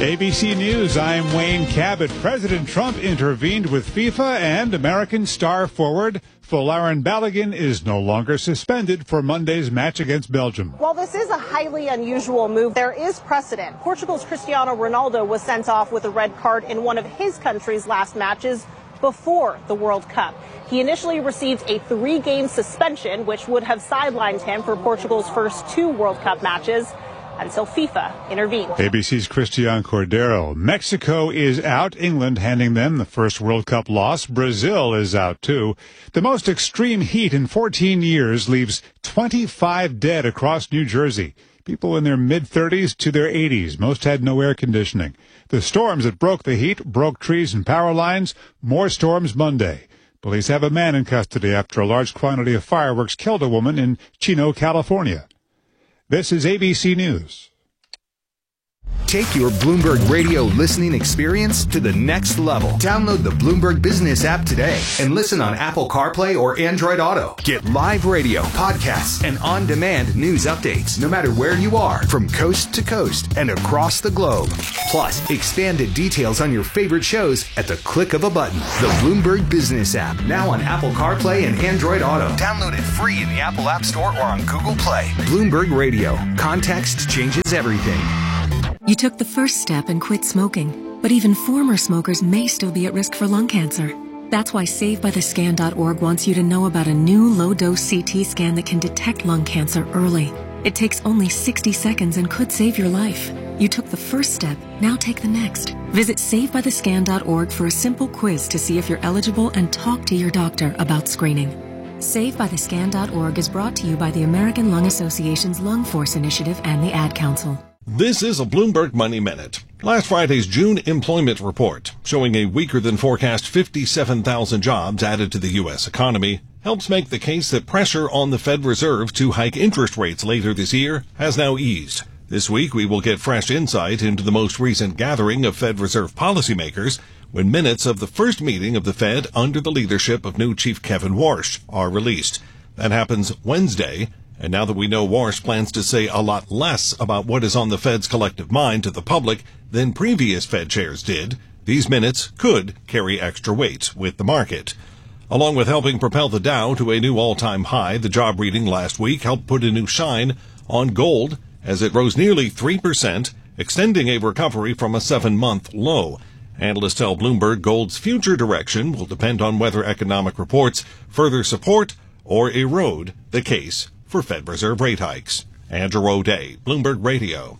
ABC News, I'm Wayne Cabot. President Trump intervened with FIFA, and American star forward Folarin Balogun is no longer suspended for Monday's match against Belgium. While this is a highly unusual move, there is precedent. Portugal's Cristiano Ronaldo was sent off with a red card in one of his country's last matches before the World Cup. He initially received a 3-game suspension, which would have sidelined him for Portugal's first 2 World Cup matches, until FIFA intervened. ABC's Christian Cordero. Mexico is out. England handing them the first World Cup loss. Brazil is out, too. The most extreme heat in 14 years leaves 25 dead across New Jersey. People in their mid-30s to their 80s. Most had no air conditioning. The storms that broke the heat broke trees and power lines. More storms Monday. Police have a man in custody after a large quantity of fireworks killed a woman in Chino, California. This is ABC News. Take your Bloomberg Radio listening experience to the next level. Download the Bloomberg Business app today and listen on Apple CarPlay or Android Auto. Get live radio, podcasts, and on-demand news updates no matter where you are, from coast to coast and across the globe. Plus, expanded details on your favorite shows at the click of a button. The Bloomberg Business app, now on Apple CarPlay and Android Auto. Download it free in the Apple App Store or on Google Play. Bloomberg Radio. Context changes everything. You took the first step and quit smoking, but even former smokers may still be at risk for lung cancer. That's why SaveByTheScan.org wants you to know about a new low-dose CT scan that can detect lung cancer early. It takes only 60 seconds and could save your life. You took the first step, now take the next. Visit SaveByTheScan.org for a simple quiz to see if you're eligible and talk to your doctor about screening. SaveByTheScan.org is brought to you by the American Lung Association's Lung Force Initiative and the Ad Council. This is a Bloomberg Money Minute. Last Friday's June employment report, showing a weaker than forecast 57,000 jobs added to the U.S. economy, helps make the case that pressure on the Fed Reserve to hike interest rates later this year has now eased. This week, we will get fresh insight into the most recent gathering of Fed Reserve policymakers when minutes of the first meeting of the Fed under the leadership of new Chief Kevin Warsh are released. That happens Wednesday. And now that we know Warsh plans to say a lot less about what is on the Fed's collective mind to the public than previous Fed chairs did, these minutes could carry extra weight with the market. Along with helping propel the Dow to a new all-time high, the job reading last week helped put a new shine on gold as it rose nearly 3%, extending a recovery from a 7-month low. Analysts tell Bloomberg gold's future direction will depend on whether economic reports further support or erode the case for Fed Reserve rate hikes. Andrew O'Day, Bloomberg Radio.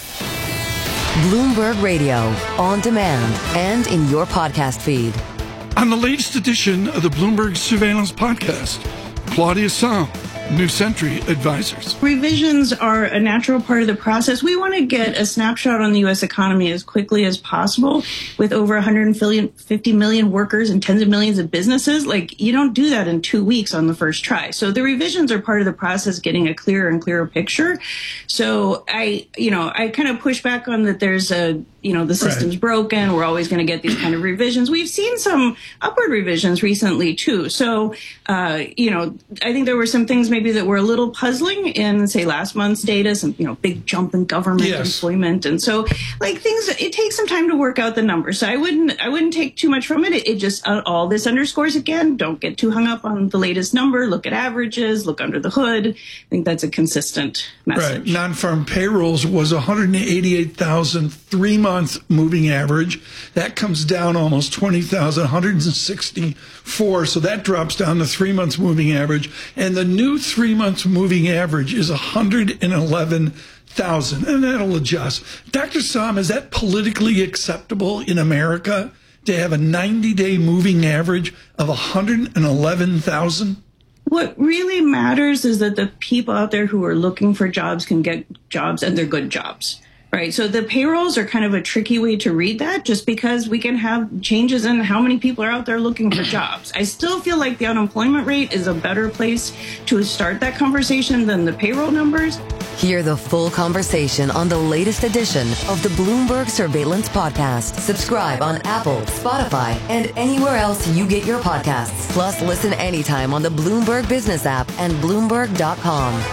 Bloomberg Radio, on demand and in your podcast feed. On the latest edition of the Bloomberg Surveillance Podcast, Claudia Sahm, New Century Advisors. Revisions are a natural part of the process. We want to get a snapshot on the U.S. economy as quickly as possible with over 150 million workers and tens of millions of businesses. Like, you don't do that in 2 weeks on the first try. So the revisions are part of the process, getting a clearer and clearer picture. So I kind of push back on that there's the system's broken. We're always going to get these kind of revisions. We've seen some upward revisions recently, too. So, I think there were some things maybe that were a little puzzling in, say, last month's data, some, big jump in government employment. And so, it takes some time to work out the numbers. So I wouldn't take too much from it. It just, all this underscores, again, don't get too hung up on the latest number. Look at averages, look under the hood. I think that's a consistent message. Right. Non-farm payrolls was 188,000 3-month moving average. That comes down almost 20,000, 164. So that drops down to 3 months moving average. And the new 3 months moving average is 111,000. And that'll adjust. Dr. Sahm, is that politically acceptable in America to have a 90-day moving average of 111,000? What really matters is that the people out there who are looking for jobs can get jobs, and they're good jobs. Right. So the payrolls are kind of a tricky way to read that, just because we can have changes in how many people are out there looking for jobs. I still feel like the unemployment rate is a better place to start that conversation than the payroll numbers. Hear the full conversation on the latest edition of the Bloomberg Surveillance Podcast. Subscribe on Apple, Spotify, and anywhere else you get your podcasts. Plus, listen anytime on the Bloomberg Business app and Bloomberg.com.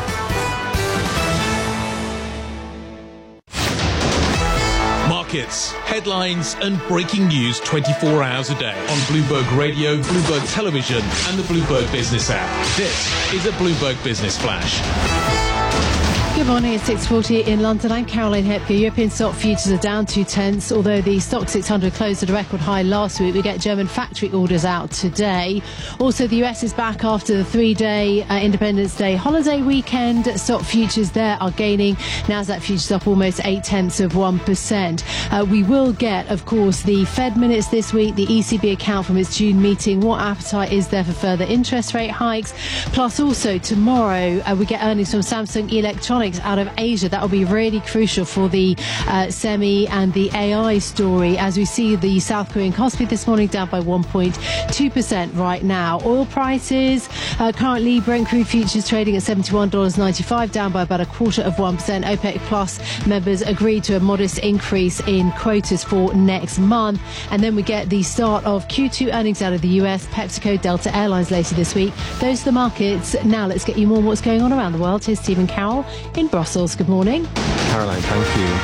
markets, headlines and breaking news 24 hours a day on Bloomberg Radio, Bloomberg Television and the Bloomberg Business app. This is a Bloomberg Business Flash. Good morning, it's 6:40 in London. I'm Caroline Hepker. European stock futures are down 0.2, although the stock 600 closed at a record high last week. We get German factory orders out today. Also, the US is back after the 3-day Independence Day holiday weekend. Stock futures there are gaining. Nasdaq futures up almost 0.8%. We will get, of course, the Fed minutes this week, the ECB account from its June meeting. What appetite is there for further interest rate hikes? Plus, also tomorrow, we get earnings from Samsung Electronics out of Asia. That will be really crucial for the semi and the AI story, as we see the South Korean Kospi this morning down by 1.2% right now. Oil prices currently, Brent crude futures trading at $71.95, down by about 0.25%. OPEC Plus members agreed to a modest increase in quotas for next month. And then we get the start of Q2 earnings out of the US, PepsiCo, Delta Airlines later this week. Those are the markets. Now let's get you more on what's going on around the world. Here's Stephen Carroll in Brussels. Good morning. Caroline, thank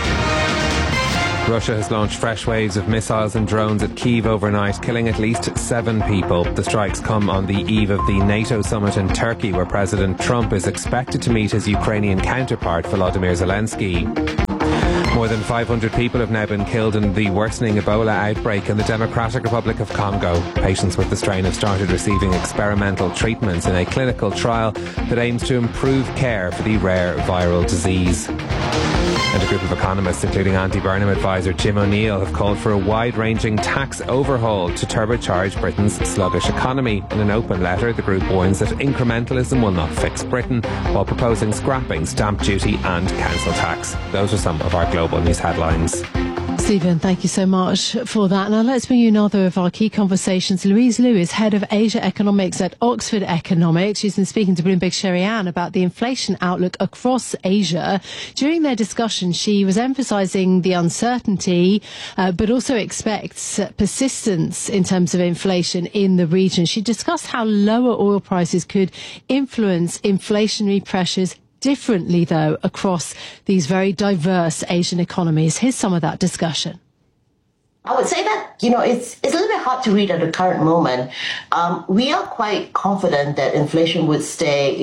you. Russia has launched fresh waves of missiles and drones at Kyiv overnight, killing at least 7 people. The strikes come on the eve of the NATO summit in Turkey, where President Trump is expected to meet his Ukrainian counterpart, Volodymyr Zelensky. More than 500 people have now been killed in the worsening Ebola outbreak in the Democratic Republic of Congo. Patients with the strain have started receiving experimental treatments in a clinical trial that aims to improve care for the rare viral disease. And a group of economists, including anti-Burnham advisor Jim O'Neill, have called for a wide-ranging tax overhaul to turbocharge Britain's sluggish economy. In an open letter, the group warns that incrementalism will not fix Britain, while proposing scrapping stamp duty and council tax. Those are some of our global news headlines. Stephen, thank you so much for that. Now let's bring you another of our key conversations. Louise Liu is head of Asia Economics at Oxford Economics. She's been speaking to Bloomberg Sherry-Ann about the inflation outlook across Asia. During their discussion, she was emphasising the uncertainty, but also expects persistence in terms of inflation in the region. She discussed how lower oil prices could influence inflationary pressures differently, though, across these very diverse Asian economies. Here's some of that discussion. I would say that, it's a little bit hard to read at the current moment. We are quite confident that inflation would stay,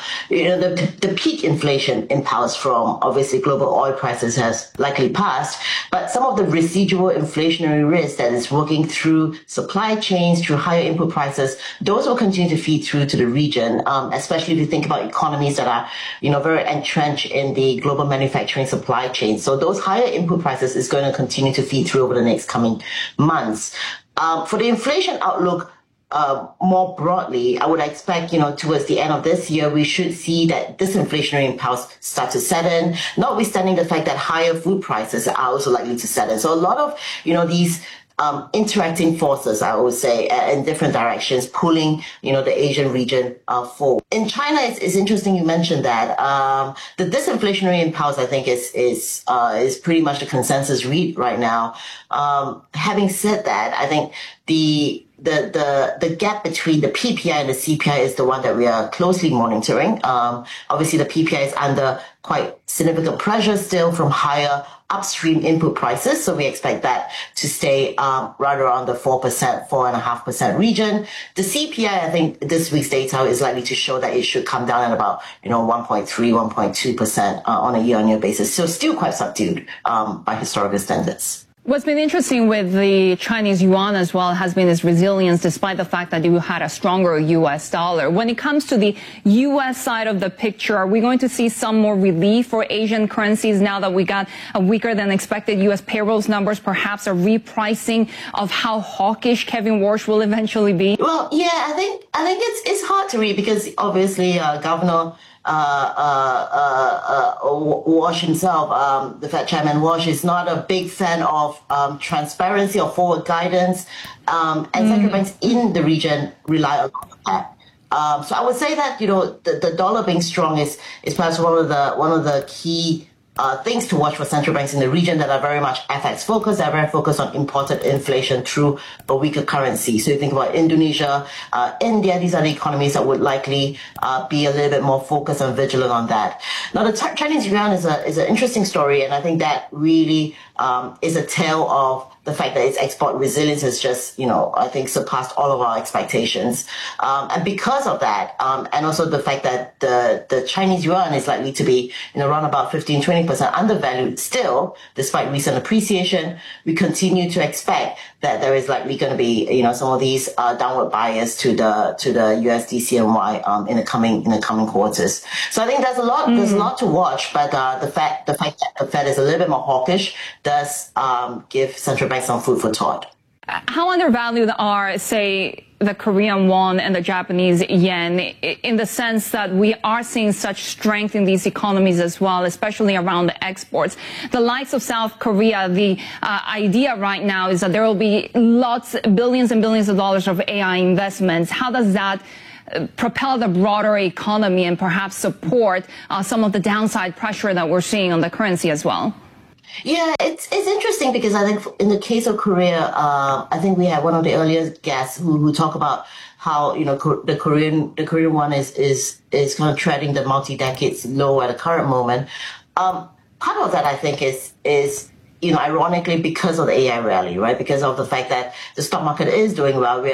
the peak inflation impulse from obviously global oil prices has likely passed, but some of the residual inflationary risk that is working through supply chains, through higher input prices, those will continue to feed through to the region, especially if you think about economies that are, very entrenched in the global manufacturing supply chain. So those higher input prices is going to continue to feed through over the next coming months. For the inflation outlook, more broadly, I would expect, towards the end of this year, we should see that this inflationary impulse start to set in, notwithstanding the fact that higher food prices are also likely to set in. So a lot of, these interacting forces, I would say, in different directions, pulling, the Asian region forward. In China, it's interesting you mentioned that. The disinflationary impulse, I think, is pretty much the consensus read right now. Having said that, I think the gap between the PPI and the CPI is the one that we are closely monitoring. Obviously, the PPI is under quite significant pressure still from higher upstream input prices. So we expect that to stay right around the 4%, 4.5% region. The CPI, I think this week's data is likely to show that it should come down at about, 1.3, 1.2% on a year-on-year basis. So still quite subdued by historical standards. What's been interesting with the Chinese yuan as well has been its resilience, despite the fact that you had a stronger U.S. dollar. When it comes to the U.S. side of the picture, are we going to see some more relief for Asian currencies now that we got a weaker than expected U.S. payrolls numbers, perhaps a repricing of how hawkish Kevin Warsh will eventually be? Well, yeah, I think it's hard to read because obviously Governor Warsh himself, the Fed Chairman Warsh, is not a big fan of transparency or forward guidance, and central banks in the region rely on that. So I would say that the dollar being strong is perhaps one of the key things to watch for central banks in the region that are very much FX focused, that are very focused on imported inflation through a weaker currency. So you think about Indonesia, India, these are the economies that would likely be a little bit more focused and vigilant on that. Now, the Chinese yuan is an interesting story, and I think that really is a tale of the fact that its export resilience has just, I think surpassed all of our expectations. And because of that, and also the fact that the Chinese yuan is likely to be, around about 15-20% undervalued still, despite recent appreciation, we continue to expect that there is likely going to be, some of these downward bias to the USD CNY in the coming quarters. So I think there's a lot to watch, but the fact that the Fed is a little bit more hawkish does give central banks some food for thought. How undervalued are, say, the Korean won and the Japanese yen, in the sense that we are seeing such strength in these economies as well, especially around the exports? The likes of South Korea, the idea right now is that there will be billions and billions of dollars of AI investments. How does that propel the broader economy and perhaps support some of the downside pressure that we're seeing on the currency as well? Yeah, it's interesting because I think in the case of Korea, I think we had one of the earlier guests who talk about how the Korean won is kind of treading the multi-decades low at the current moment. Part of that I think is ironically because of the AI rally, right? Because of the fact that the stock market is doing well,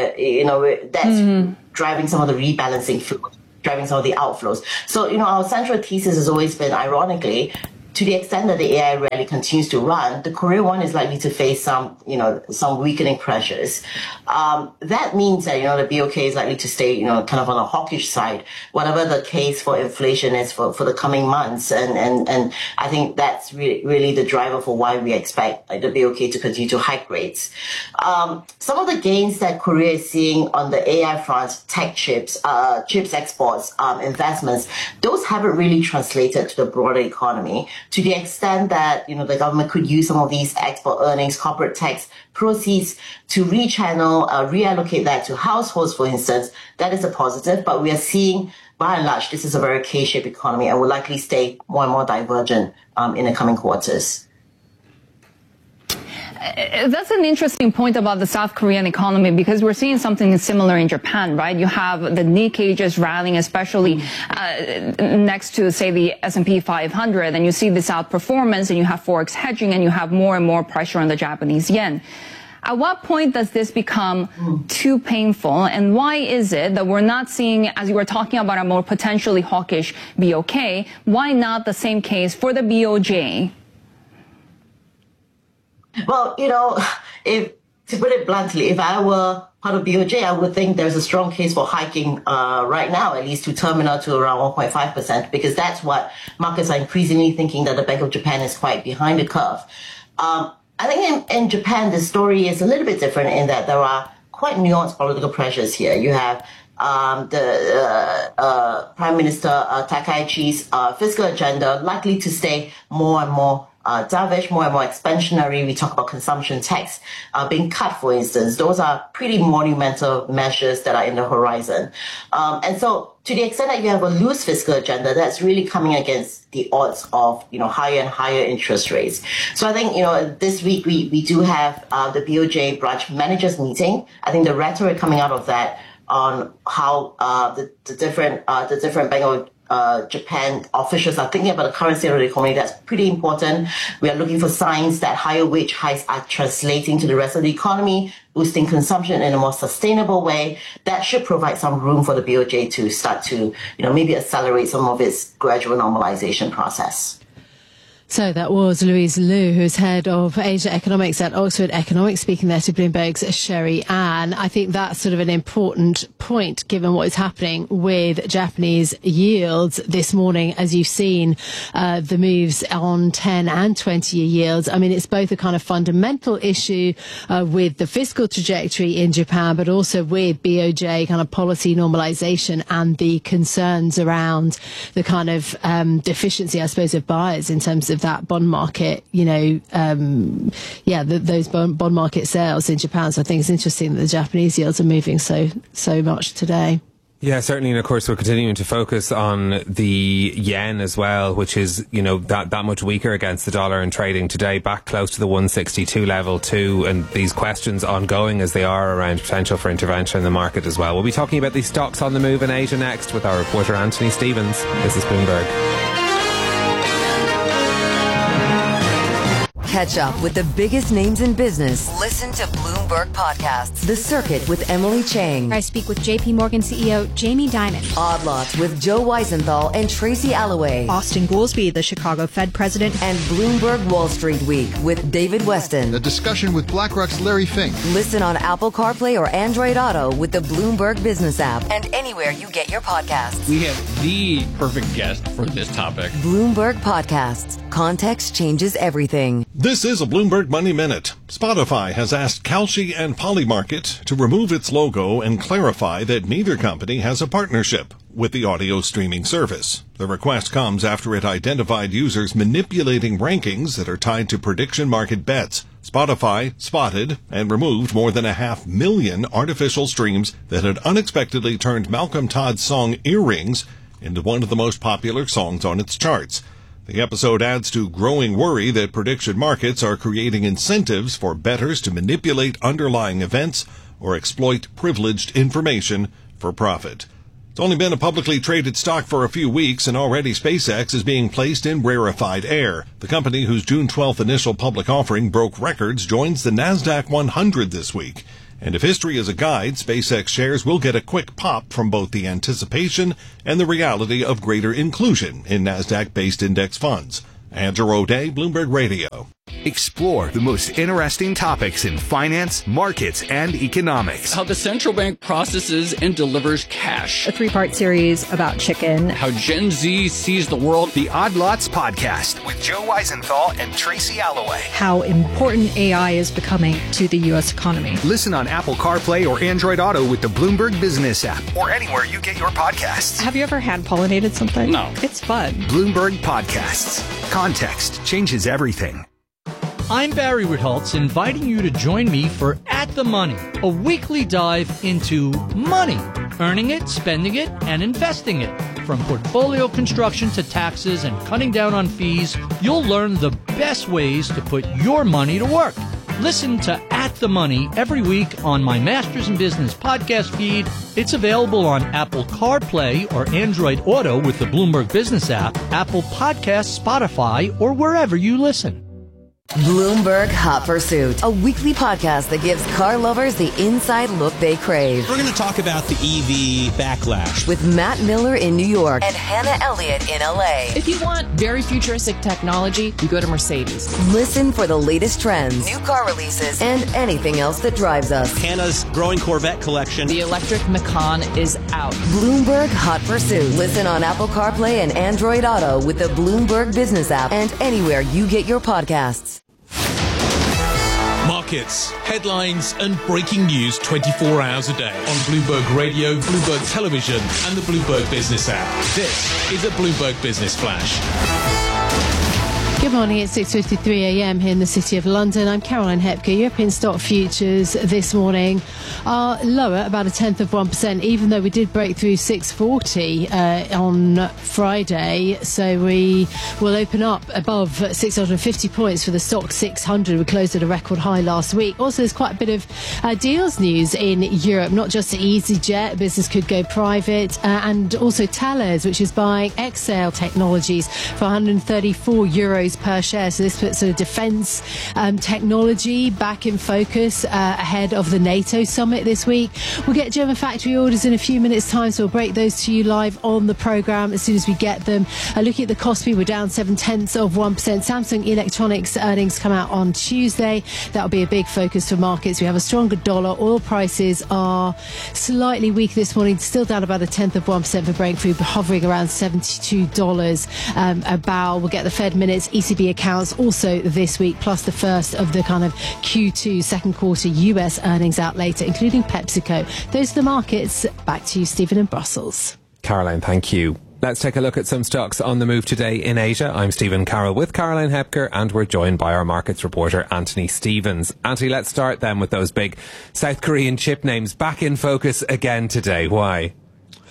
that's driving some of the rebalancing flow, driving some of the outflows. So our central thesis has always been, ironically, to the extent that the AI rally continues to run, the Korean won is likely to face some weakening pressures. That means that, the BOK is likely to stay, kind of on a hawkish side, whatever the case for inflation is for the coming months. And I think that's really the driver for why we expect the BOK to continue to hike rates. Some of the gains that Korea is seeing on the AI front, tech chips exports, investments, those haven't really translated to the broader economy. To the extent that, the government could use some of these export earnings, corporate tax proceeds to reallocate that to households, for instance, that is a positive. But we are seeing, by and large, this is a very K-shaped economy and will likely stay more and more divergent in the coming quarters. That's an interesting point about the South Korean economy, because we're seeing something similar in Japan, right? You have the Nikkei just rallying, especially next to, say, the S&P 500, and you see this outperformance, and you have forex hedging, and you have more and more pressure on the Japanese yen. At what point does this become too painful, and why is it that we're not seeing, as you were talking about, a more potentially hawkish BOK, why not the same case for the BOJ? Well, to put it bluntly, if I were part of BOJ, I would think there's a strong case for hiking right now, at least to terminal to around 1.5%, because that's what markets are increasingly thinking, that the Bank of Japan is quite behind the curve. I think in Japan, the story is a little bit different in that there are quite nuanced political pressures here. You have the Prime Minister Takaichi's fiscal agenda likely to stay more and more dovish, more and more expansionary. We talk about consumption tax being cut, for instance. Those are pretty monumental measures that are in the horizon. And so to the extent that you have a loose fiscal agenda, that's really coming against the odds of, higher and higher interest rates. So I think, this week we do have the BOJ branch managers meeting. I think the rhetoric coming out of that on how the different Bank of Japan officials are thinking about the current state of the economy, that's pretty important. We are looking for signs that higher wage hikes are translating to the rest of the economy, boosting consumption in a more sustainable way. That should provide some room for the BOJ to start to, maybe accelerate some of its gradual normalization process. So that was Louise Liu, who's head of Asia Economics at Oxford Economics, speaking there to Bloomberg's Sherry Ann. I think that's sort of an important point, given what is happening with Japanese yields this morning, as you've seen the moves on 10 and 20-year yields. I mean, it's both a kind of fundamental issue with the fiscal trajectory in Japan, but also with BOJ kind of policy normalization and the concerns around the kind of deficiency, I suppose, of buyers in terms of that bond market, those bond market sales in Japan. So I think it's interesting that the Japanese yields are moving so much today. Yeah, certainly. And of course, we're continuing to focus on the yen as well, which is, that much weaker against the dollar and trading today back close to the 162 level too. And these questions ongoing as they are around potential for intervention in the market as well. We'll be talking about these stocks on the move in Asia next with our reporter Anthony Stevens. This is Bloomberg. Catch up with the biggest names in business. Listen to Bloomberg Podcasts. The Circuit with Emily Chang. I speak with JP Morgan CEO Jamie Dimon. Odd Lots with Joe Weisenthal and Tracy Alloway. Austin Goolsbee, the Chicago Fed president. And Bloomberg Wall Street Week with David Weston. A discussion with BlackRock's Larry Fink. Listen on Apple CarPlay or Android Auto with the Bloomberg Business app and anywhere you get your podcasts. We have the perfect guest for this topic. Bloomberg Podcasts. Context changes everything. This is a Bloomberg Money Minute. Spotify has asked Kalshi and Polymarket to remove its logo and clarify that neither company has a partnership with the audio streaming service. The request comes after it identified users manipulating rankings that are tied to prediction market bets. Spotify spotted and removed more than 500,000 artificial streams that had unexpectedly turned Malcolm Todd's song Earrings into one of the most popular songs on its charts. The episode adds to growing worry that prediction markets are creating incentives for bettors to manipulate underlying events or exploit privileged information for profit. It's only been a publicly traded stock for a few weeks, and already SpaceX is being placed in rarefied air. The company, whose June 12th initial public offering broke records, joins the NASDAQ 100 this week. And if history is a guide, SpaceX shares will get a quick pop from both the anticipation and the reality of greater inclusion in NASDAQ-based index funds. Andrew O'Day, Bloomberg Radio. Explore the most interesting topics in finance, markets, and economics. How the central bank processes and delivers cash. A 3-part series about chicken. How Gen Z sees the world. The Odd Lots Podcast with Joe Weisenthal and Tracy Alloway. How important AI is becoming to the U.S. economy. Listen on Apple CarPlay or Android Auto with the Bloomberg Business app or anywhere you get your podcasts. Have you ever hand-pollinated something? No. It's fun. Bloomberg Podcasts. Context changes everything. I'm Barry Ritholtz, inviting you to join me for At the Money, a weekly dive into money, earning it, spending it, and investing it. From portfolio construction to taxes and cutting down on fees, you'll learn the best ways to put your money to work. Listen to At the Money every week on my Masters in Business podcast feed. It's available on Apple CarPlay or Android Auto with the Bloomberg Business app, Apple Podcasts, Spotify, or wherever you listen. Bloomberg Hot Pursuit, a weekly podcast that gives car lovers the inside look they crave. We're going to talk about the EV backlash with Matt Miller in New York and Hannah Elliott in LA. If you want very futuristic technology, you go to Mercedes. Listen for the latest trends, new car releases, and anything else that drives us. Hannah's growing Corvette collection. The electric Macan is out. Bloomberg Hot Pursuit. Listen on Apple CarPlay and Android Auto with the Bloomberg Business app and anywhere you get your podcasts. Markets, headlines and breaking news 24 hours a day on Bloomberg Radio, Bloomberg Television and the Bloomberg Business app. This is a Bloomberg Business Flash. Good morning, it's 6:53 a.m. here in the City of London. I'm Caroline Hepker. European stock futures this morning are lower, about 0.1%, even though we did break through 640 on Friday. So we will open up above 650 points for the stock 600. We closed at a record high last week. Also, there's quite a bit of deals news in Europe, not just EasyJet, business could go private, and also Thales, which is buying Exail Technologies for €134 per share. So this puts sort of defence technology back in focus ahead of the NATO summit this week. We'll get German factory orders in a few minutes' time, so we'll break those to you live on the programme as soon as we get them. Looking at the Kospi, we're down 0.7%. Samsung Electronics earnings come out on Tuesday. That'll be a big focus for markets. We have a stronger dollar. Oil prices are slightly weak this morning, still down about 0.1% for breakthrough, hovering around $72 a barrel. We'll get the Fed minutes, ECB accounts also this week, plus the first of the kind of Q2 second quarter US earnings out later, including PepsiCo. Those are the markets. Back to you, Stephen, in Brussels. Caroline, thank you. Let's take a look at some stocks on the move today in Asia. I'm Stephen Carroll with Caroline Hepker, and we're joined by our markets reporter, Anthony Stevens. Anthony, let's start then with those big South Korean chip names back in focus again today. Why?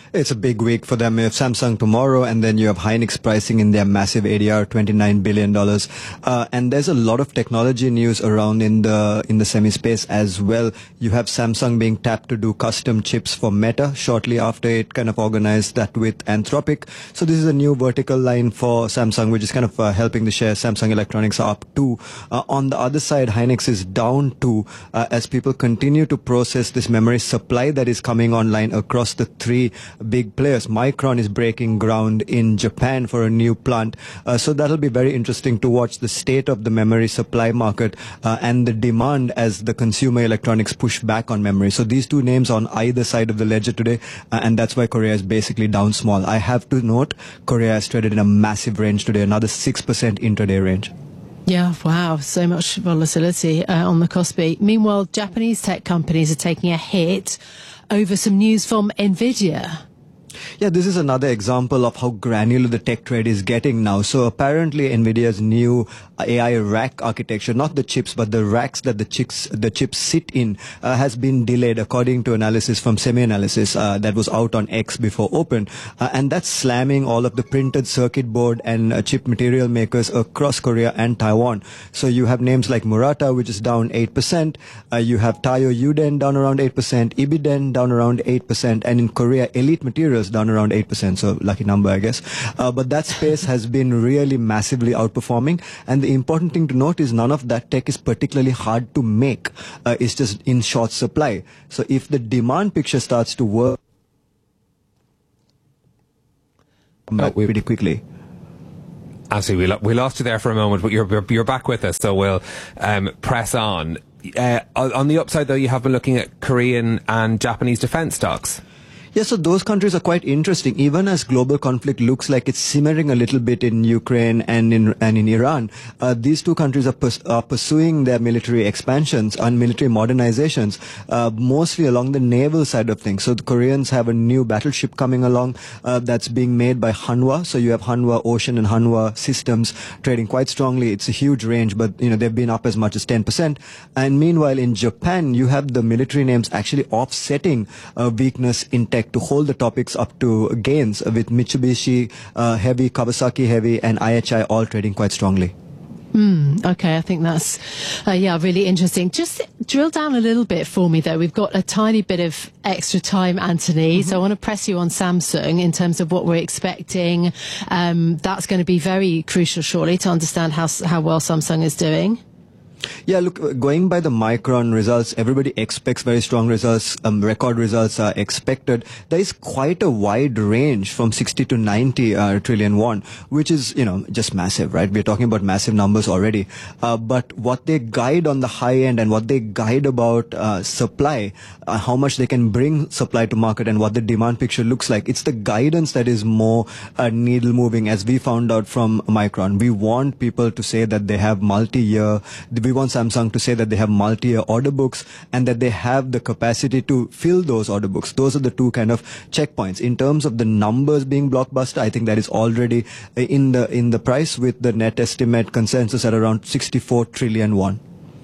It's a big week for them. You have Samsung tomorrow, and then you have Hynix pricing in their massive ADR, $29 billion. And there's a lot of technology news around in the semi space as well. You have Samsung being tapped to do custom chips for Meta shortly after it kind of organized that with Anthropic. So this is a new vertical line for Samsung, which is kind of helping the share. Samsung Electronics are up 2. On the other side, Hynix is down 2 as people continue to process this memory supply that is coming online across the 3 big players. Micron is breaking ground in Japan for a new plant. So that'll be very interesting to watch the state of the memory supply market and the demand as the consumer electronics push back on memory. So these two names on either side of the ledger today, and that's why Korea is basically down small. I have to note, Korea has traded in a massive range today, another 6% intraday range. Yeah, wow, so much volatility on the Kospi. Meanwhile, Japanese tech companies are taking a hit over some news from Nvidia. Yeah, this is another example of how granular the tech trade is getting now. So apparently Nvidia's new AI rack architecture, not the chips, but the racks that the chips sit in, has been delayed according to analysis from Semi-Analysis that was out on X before open. And that's slamming all of the printed circuit board and chip material makers across Korea and Taiwan. So you have names like Murata, which is down 8%. You have Taiyo Yuden down around 8%, Ibiden down around 8%, and in Korea, Elite Materials down around 8%, so lucky number, I guess. But that space has been really massively outperforming. And the important thing to note is none of that tech is particularly hard to make. It's just in short supply. So if the demand picture starts to work pretty quickly. Actually, we lost you there for a moment, but you're back with us, so we'll press on. On the upside, though, you have been looking at Korean and Japanese defense stocks. Yeah, so those countries are quite interesting. Even as global conflict looks like it's simmering a little bit in Ukraine and in Iran, these two countries are pursuing their military expansions and military modernizations, mostly along the naval side of things. So the Koreans have a new battleship coming along that's being made by Hanwha. So you have Hanwha Ocean and Hanwha Systems trading quite strongly. It's a huge range, but they've been up as much as 10%. And meanwhile, in Japan, you have the military names actually offsetting weakness in tech to hold the topics up to gains, with Mitsubishi Heavy, Kawasaki Heavy, and IHI all trading quite strongly. Okay, I think that's really interesting. Just drill down a little bit for me, though. We've got a tiny bit of extra time, Anthony, so I want to press you on Samsung in terms of what we're expecting. That's going to be very crucial, surely, to understand how well Samsung is doing. Yeah, look, going by the Micron results, everybody expects very strong results. Record results are expected. There is quite a wide range from 60 to 90 trillion won, which is, just massive, right? We're talking about massive numbers already. But what they guide on the high end and what they guide about supply, how much they can bring supply to market and what the demand picture looks like, it's the guidance that is more needle moving, as we found out from Micron. We want people to say that they have multi-year, we want Samsung to say that they have multi-year order books and that they have the capacity to fill those order books. Those are the two kind of checkpoints. In terms of the numbers being blockbuster, I think that is already in the price, with the net estimate consensus at around 64 trillion won.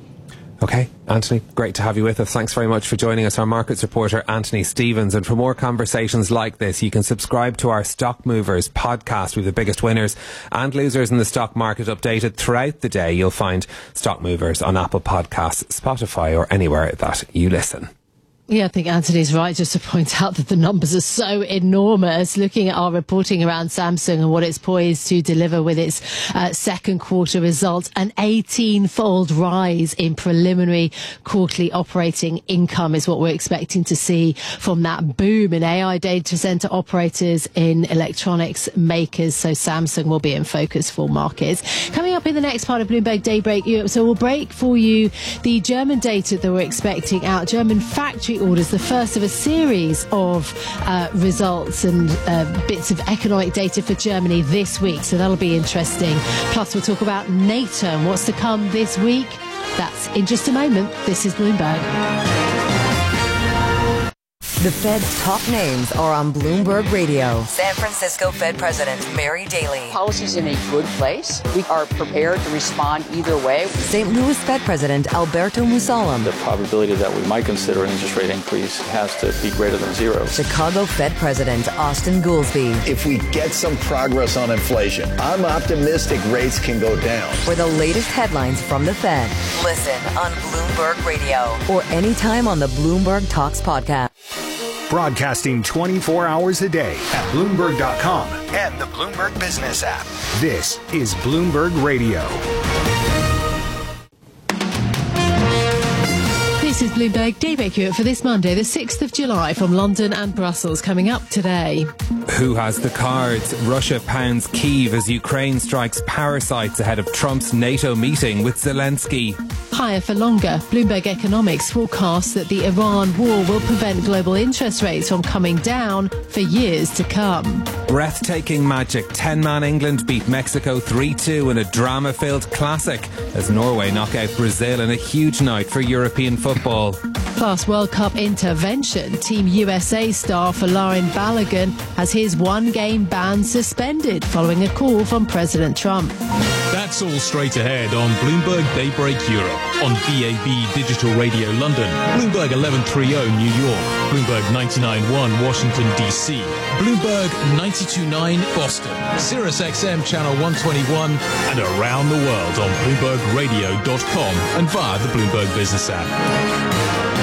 Okay, Anthony, great to have you with us. Thanks very much for joining us, our markets reporter, Anthony Stevens. And for more conversations like this, you can subscribe to our Stock Movers podcast with the biggest winners and losers in the stock market updated throughout the day. You'll find Stock Movers on Apple Podcasts, Spotify, or anywhere that you listen. Yeah, I think Anthony's right just to point out that the numbers are so enormous. Looking at our reporting around Samsung and what it's poised to deliver with its second quarter results, an 18-fold rise in preliminary quarterly operating income is what we're expecting to see from that boom in AI data center operators in electronics makers. So Samsung will be in focus for markets. Coming up in the next part of Bloomberg Daybreak Europe, so we'll break for you the German data that we're expecting out. German factory orders, the first of a series of results and bits of economic data for Germany this week. So that'll be interesting. Plus, we'll talk about NATO and what's to come this week. That's in just a moment. This is Bloomberg. The Fed's top names are on Bloomberg Radio. San Francisco Fed President Mary Daly. Policy's in a good place. We are prepared to respond either way. St. Louis Fed President Alberto Musalem. The probability that we might consider an interest rate increase has to be greater than zero. Chicago Fed President Austin Goolsbee. If we get some progress on inflation, I'm optimistic rates can go down. For the latest headlines from the Fed, listen on Bloomberg Radio or anytime on the Bloomberg Talks podcast. Broadcasting 24 hours a day at Bloomberg.com and the Bloomberg Business app. This is Bloomberg Radio. This is Bloomberg Daybreak Europe for this Monday, the 6th of July, from London and Brussels. Coming up today. Who has the cards? Russia pounds Kyiv as Ukraine strikes power sites ahead of Trump's NATO meeting with Zelensky. Higher for longer. Bloomberg Economics forecasts that the Iran war will prevent global interest rates from coming down for years to come. Breathtaking magic. 10-man England beat Mexico 3-2 in a drama-filled classic as Norway knock out Brazil in a huge night for European football. Plus World Cup intervention. Team USA star Folarin Balogun has his one-game ban suspended following a call from President Trump. That's all straight ahead on Bloomberg Daybreak Europe, on DAB Digital Radio London, Bloomberg 1130 New York, Bloomberg 99.1 Washington DC, Bloomberg 92.9 Boston, Sirius XM Channel 121, and around the world on BloombergRadio.com and via the Bloomberg Business app.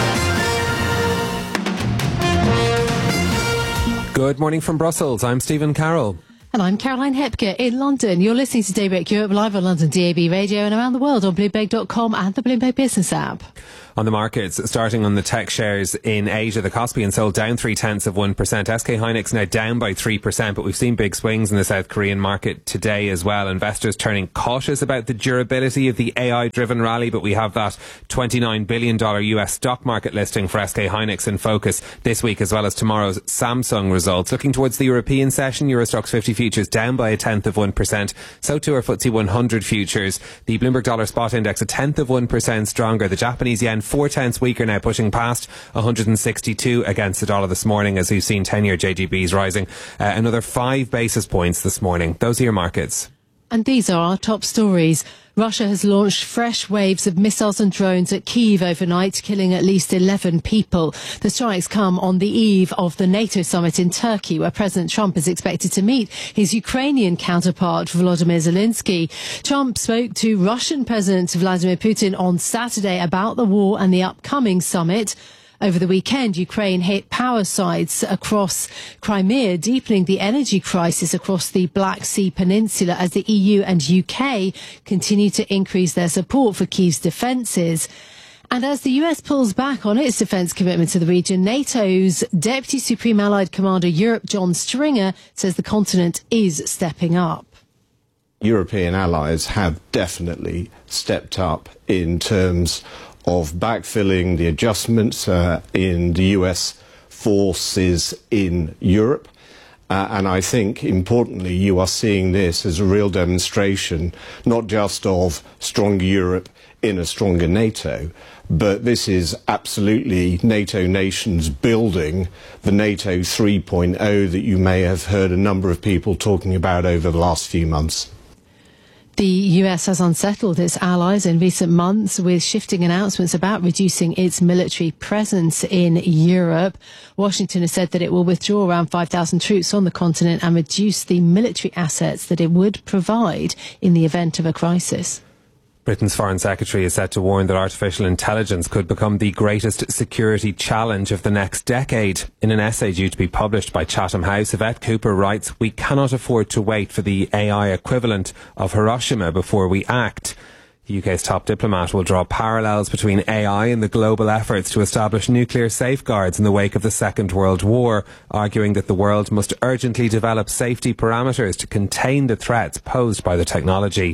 Good morning from Brussels. I'm Stephen Carroll. And I'm Caroline Hepker in London. You're listening to Daybreak Europe live on London DAB Radio and around the world on Bloomberg.com and the Bloomberg Business app. On the markets, starting on the tech shares in Asia, the Kospi and Seoul down 0.3%. SK Hynix now down by 3%, but we've seen big swings in the South Korean market today as well. Investors turning cautious about the durability of the AI-driven rally, but we have that $29 billion US stock market listing for SK Hynix in focus this week, as well as tomorrow's Samsung results. Looking towards the European session, Eurostoxx 50 futures down by 0.1%. So too are FTSE 100 futures. The Bloomberg Dollar Spot Index 0.1% stronger. The Japanese yen 0.4 weaker, now pushing past 162 against the dollar this morning, as we've seen 10-year JGBs rising another 5 basis points this morning. Those are your markets. And these are our top stories. Russia has launched fresh waves of missiles and drones at Kyiv overnight, killing at least 11 people. The strikes come on the eve of the NATO summit in Turkey, where President Trump is expected to meet his Ukrainian counterpart, Volodymyr Zelensky. Trump spoke to Russian President Vladimir Putin on Saturday about the war and the upcoming summit. Over the weekend, Ukraine hit power sites across Crimea, deepening the energy crisis across the Black Sea Peninsula as the EU and UK continue to increase their support for Kyiv's defences. And as the US pulls back on its defence commitment to the region, NATO's Deputy Supreme Allied Commander Europe, John Stringer, says the continent is stepping up. European allies have definitely stepped up in terms of backfilling the adjustments in the US forces in Europe. And I think, importantly, you are seeing this as a real demonstration, not just of stronger Europe in a stronger NATO, but this is absolutely NATO nations building the NATO 3.0 that you may have heard a number of people talking about over the last few months. The US has unsettled its allies in recent months with shifting announcements about reducing its military presence in Europe. Washington has said that it will withdraw around 5,000 troops on the continent and reduce the military assets that it would provide in the event of a crisis. Britain's Foreign Secretary is set to warn that artificial intelligence could become the greatest security challenge of the next decade. In an essay due to be published by Chatham House, Yvette Cooper writes, "We cannot afford to wait for the AI equivalent of Hiroshima before we act." The UK's top diplomat will draw parallels between AI and the global efforts to establish nuclear safeguards in the wake of the Second World War, arguing that the world must urgently develop safety parameters to contain the threats posed by the technology.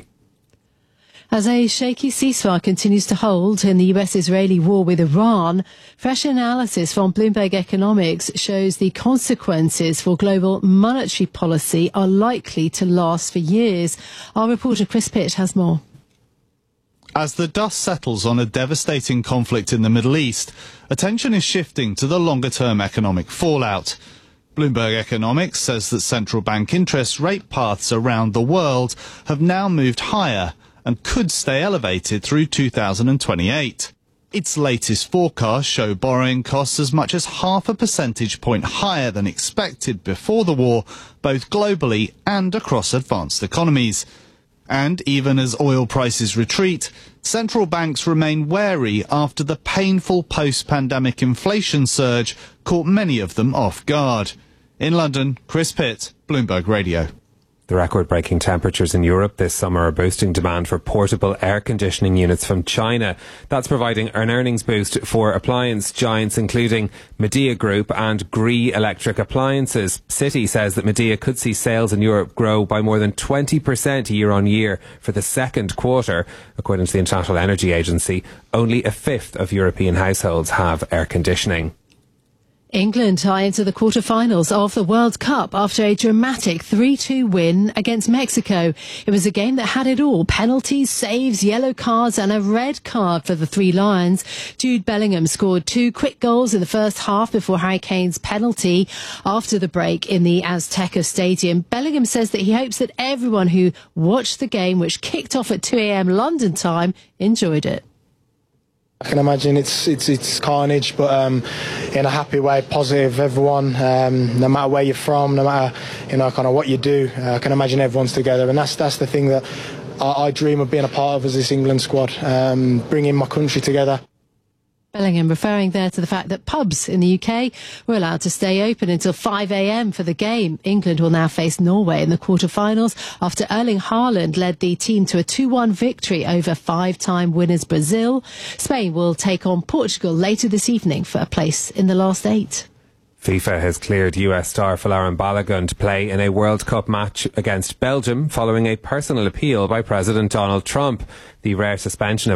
As a shaky ceasefire continues to hold in the US-Israeli war with Iran, fresh analysis from Bloomberg Economics shows the consequences for global monetary policy are likely to last for years. Our reporter Chris Pitt has more. As the dust settles on a devastating conflict in the Middle East, attention is shifting to the longer-term economic fallout. Bloomberg Economics says that central bank interest rate paths around the world have now moved higher and could stay elevated through 2028. Its latest forecasts show borrowing costs as much as 0.5 percentage point higher than expected before the war, both globally and across advanced economies. And even as oil prices retreat, central banks remain wary after the painful post-pandemic inflation surge caught many of them off guard. In London, Chris Pitt, Bloomberg Radio. The record-breaking temperatures in Europe this summer are boosting demand for portable air conditioning units from China. That's providing an earnings boost for appliance giants including Midea Group and Gree Electric Appliances. Citi says that Midea could see sales in Europe grow by more than 20% year on year for the second quarter. According to the International Energy Agency, only a fifth of European households have air conditioning. England are into the quarter-finals of the World Cup after a dramatic 3-2 win against Mexico. It was a game that had it all: penalties, saves, yellow cards and a red card for the Three Lions. Jude Bellingham scored 2 quick goals in the first half before Harry Kane's penalty after the break in the Azteca Stadium. Bellingham says that he hopes that everyone who watched the game, which kicked off at 2 a.m. London time, enjoyed it. I can imagine it's carnage, but in a happy way, positive. Everyone, no matter where you're from, no matter kind of what you do, I can imagine everyone's together, and that's the thing that I dream of being a part of as this England squad, bringing my country together. Bellingham referring there to the fact that pubs in the UK were allowed to stay open until 5 a.m. for the game. England will now face Norway in the quarter-finals after Erling Haaland led the team to a 2-1 victory over 5-time winners Brazil. Spain will take on Portugal later this evening for a place in the last 8. FIFA has cleared US star Folarin Balogun to play in a World Cup match against Belgium following a personal appeal by President Donald Trump. The rare suspension of